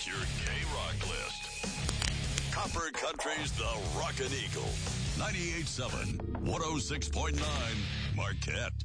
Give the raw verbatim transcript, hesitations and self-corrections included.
It's your K-Rock list. Copper Country's The Rockin' Eagle. ninety-eight point seven, one oh six point nine, Marquette.